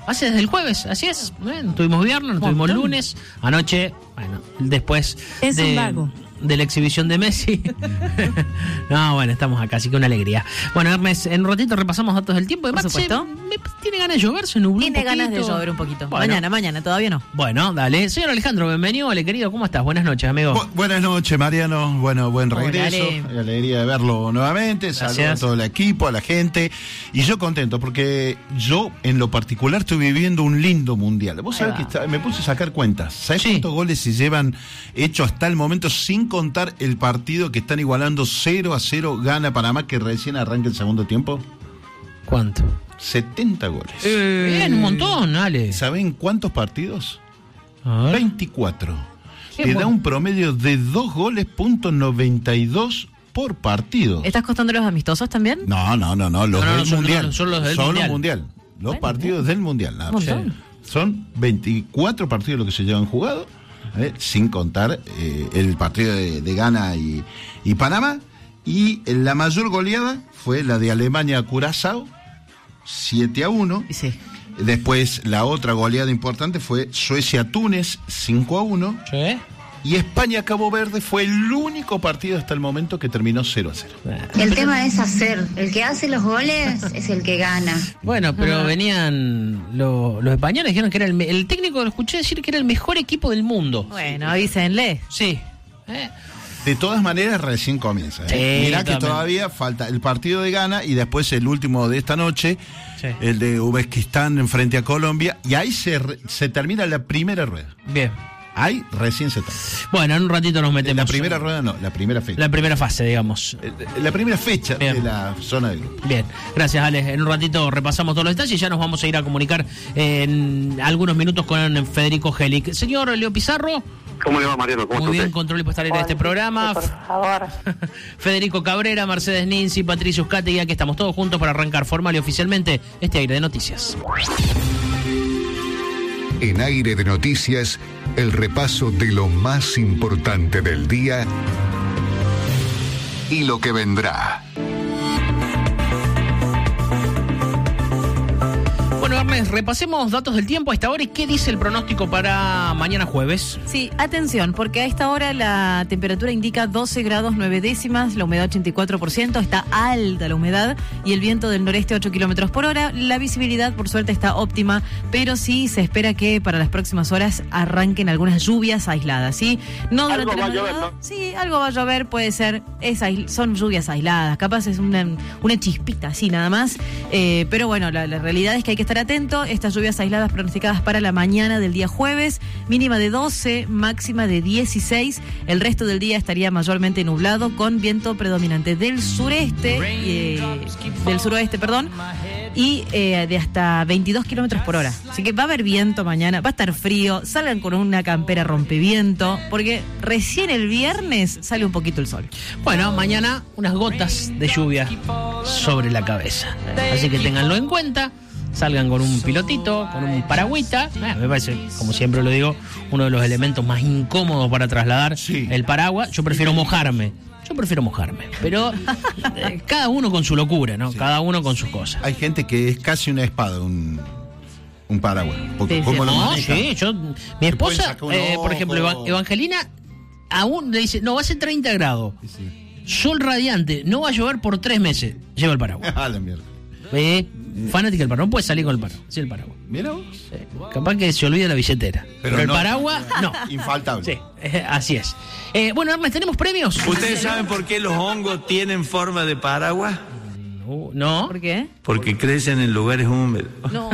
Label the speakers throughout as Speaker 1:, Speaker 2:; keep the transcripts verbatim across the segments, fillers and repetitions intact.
Speaker 1: Hace desde el jueves, así es. ¿eh? No tuvimos viernes, no tuvimos lunes. Anoche, bueno, después
Speaker 2: es
Speaker 1: de,
Speaker 2: un vago.
Speaker 1: de la exhibición de Messi. No, bueno, estamos acá, así que una alegría. Bueno, Hermes, en un ratito repasamos datos del tiempo.
Speaker 2: Por supuesto.
Speaker 1: Se, me, tiene ganas de llover, se nubló
Speaker 2: Tiene
Speaker 1: un poquito.
Speaker 2: ganas de llover un poquito.
Speaker 1: Bueno.
Speaker 2: Mañana, mañana, todavía no.
Speaker 1: Bueno, dale. Señor Alejandro, bienvenido. Ole, querido, ¿cómo estás? Buenas noches, amigo.
Speaker 3: Bu- buenas noches, Mariano. Bueno, buen regreso.
Speaker 2: Hola,
Speaker 3: alegría de verlo nuevamente. Saludos a todo el equipo, a la gente. Y yo contento porque yo, en lo particular, estoy viviendo un lindo mundial. Vos sabés que está, me puse a sacar cuentas. ¿Sabés
Speaker 1: Sí.
Speaker 3: cuántos goles se llevan hechos hasta el momento sin contar el partido que están igualando cero a cero? Gana Panamá, que recién arranca el segundo tiempo.
Speaker 1: ¿Cuánto?
Speaker 3: setenta goles.
Speaker 1: Eh, Bien, un montón, Ale.
Speaker 3: ¿Saben cuántos partidos?
Speaker 1: A ver.
Speaker 3: veinticuatro.
Speaker 1: Qué
Speaker 3: Te da
Speaker 1: bueno.
Speaker 3: un promedio de dos goles punto noventa y dos por partido.
Speaker 2: ¿Estás costando los amistosos también?
Speaker 3: No, no, no, no, los
Speaker 1: No, no,
Speaker 3: del
Speaker 1: son-
Speaker 3: mundial.
Speaker 1: no, son los del
Speaker 3: Solo
Speaker 1: mundial.
Speaker 3: Los
Speaker 2: Bueno,
Speaker 3: partidos del mundial. Nada más.
Speaker 2: Montón.
Speaker 3: Son veinticuatro partidos los que se llevan jugados, ¿eh? Sin contar eh, el partido de, de Ghana y, y Panamá. Y la mayor goleada fue la de Alemania a Curazao, siete a uno.
Speaker 2: Y sí.
Speaker 3: Después la otra goleada importante fue Suecia-Túnez, cinco a uno.
Speaker 1: ¿Sí?
Speaker 3: Y España-Cabo Verde fue el único partido hasta el momento que terminó cero a cero.
Speaker 4: El tema es hacer. El que hace los goles es el que gana.
Speaker 1: Bueno, pero venían lo- los españoles, dijeron que era el, me- el técnico, lo escuché decir que era el mejor equipo del mundo.
Speaker 2: Bueno, avísenle.
Speaker 1: Sí. ¿eh?
Speaker 3: De todas maneres, recién comienza. ¿eh?
Speaker 1: Sí,
Speaker 3: Mirá que
Speaker 1: totalmente.
Speaker 3: todavía falta el partido de Ghana y después el último de esta noche,
Speaker 1: Sí.
Speaker 3: el de Uzbekistán en frente a Colombia, y ahí se, re- se termina la primera rueda.
Speaker 1: Bien.
Speaker 3: Ahí recién se termina.
Speaker 1: Bueno, en un ratito nos metemos.
Speaker 3: La primera rueda no, la primera fecha.
Speaker 1: La primera fase, digamos.
Speaker 3: Eh, La primera fecha
Speaker 1: Bien.
Speaker 3: de la zona del grupo.
Speaker 1: Bien, gracias Ale. En un ratito repasamos todos los detalles y ya nos vamos a ir a comunicar en algunos minutos con Federico Gelic. Señor Leo Pizarro,
Speaker 5: ¿Cómo le va, Mariano? ¿Cómo
Speaker 1: muy
Speaker 5: está
Speaker 1: bien,
Speaker 5: usted?
Speaker 1: control y puesta al aire de este programa.
Speaker 6: Por favor.
Speaker 1: Federico Cabrera, Mercedes Ninzi, Patricio Uscate, y aquí estamos todos juntos para arrancar formal y oficialmente este aire de noticias.
Speaker 7: En Aire de Noticias, el repaso de lo más importante del día y lo que vendrá.
Speaker 1: Bueno, Ernest, repasemos datos del tiempo a esta hora y qué dice el pronóstico para mañana jueves.
Speaker 2: Sí, atención, porque a esta hora la temperatura indica doce grados nueve décimas, la humedad ochenta y cuatro por ciento, está alta la humedad y el viento del noreste ocho kilómetros por hora. La visibilidad, por suerte, está óptima, pero sí se espera que para las próximas horas arranquen algunas lluvias aisladas, ¿sí? No durante
Speaker 5: Algo
Speaker 2: la
Speaker 5: va a llover,
Speaker 2: madrugada.
Speaker 5: ¿no?
Speaker 2: Sí, algo va a llover, puede ser, es aisl- son lluvias aisladas, capaz es una, una chispita así nada más, eh, pero bueno, la, la realidad es que hay que estar atento. Estas lluvias aisladas pronosticadas para la mañana del día jueves, mínima de doce, máxima de dieciséis. El resto del día estaría mayormente nublado con viento predominante del sureste, eh, del suroeste, perdón, y eh, de hasta veintidós kilómetros por hora. Así que va a haber viento mañana, va a estar frío, salgan con una campera rompeviento, porque recién el viernes sale un poquito el sol.
Speaker 1: Bueno, mañana unas gotas de lluvia sobre la cabeza. Así que ténganlo en cuenta. Salgan con un pilotito, con un paragüita. Eh, me parece, como siempre lo digo, uno de los elementos más incómodos para trasladar
Speaker 3: Sí.
Speaker 1: el paraguas. Yo prefiero mojarme. Yo prefiero mojarme. Pero eh, cada uno con su locura, ¿no?
Speaker 3: Sí.
Speaker 1: Cada uno con sus cosas.
Speaker 3: Hay gente que es casi una espada, un, un paraguas. Porque
Speaker 2: Sí, sí.
Speaker 3: ¿cómo lo
Speaker 1: No,
Speaker 3: maneja?
Speaker 1: sí, yo. Mi
Speaker 3: pueden
Speaker 1: esposa,
Speaker 3: sacar un
Speaker 1: eh, por
Speaker 3: ojo.
Speaker 1: ejemplo, Eva- Evangelina, aún le dice, no, va a ser treinta grados. Sol radiante, no va a llover por tres meses. Lleva el paraguas.
Speaker 3: Ah, la mierda.
Speaker 1: Eh, fanática del paraguas, no puede salir con el paraguas. Sí, el paraguas.
Speaker 3: Mira vos.
Speaker 1: Sí. Capaz que se olvida la billetera. Pero, el
Speaker 3: no-
Speaker 1: paraguas, no.
Speaker 3: Infaltable.
Speaker 1: Sí, eh, así es. Eh, bueno, Hermes, ¿tenemos premios?
Speaker 8: ¿Ustedes saben por qué los hongos tienen forma de paraguas?
Speaker 1: No. ¿No?
Speaker 2: ¿Por qué?
Speaker 8: Porque crecen en lugares húmedos.
Speaker 2: No.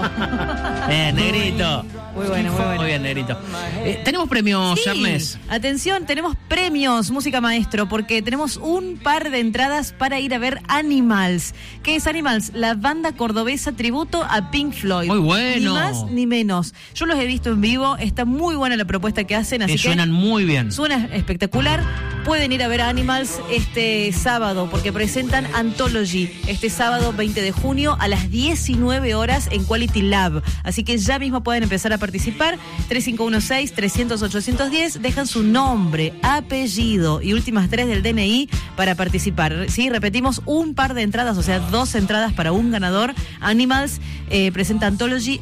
Speaker 1: Eh, negrito.
Speaker 2: Muy bueno, muy bueno.
Speaker 1: Muy bien, negrito. Eh, ¿Tenemos premios,
Speaker 2: Sí,
Speaker 1: Ernest?
Speaker 2: atención, tenemos premios, música maestro, porque tenemos un par de entradas para ir a ver Animals. ¿Qué es Animals? La banda cordobesa tributo a Pink Floyd.
Speaker 1: Muy bueno.
Speaker 2: Ni más ni menos. Yo los he visto en vivo, está muy buena la propuesta que hacen, así
Speaker 1: Que
Speaker 2: que
Speaker 1: suenan muy bien.
Speaker 2: suena espectacular. Pueden ir a ver a Animals este sábado, porque presentan Anthology este sábado veinte de junio a las diecinueve horas en Quality Lab. Así que ya mismo pueden empezar a participar. tres cinco uno seis, trescientos, ochocientos diez. Dejan su nombre, apellido y últimas tres del D N I para participar. Sí, repetimos, un par de entradas, o sea, dos entradas para un ganador. Animals eh, presenta Anthology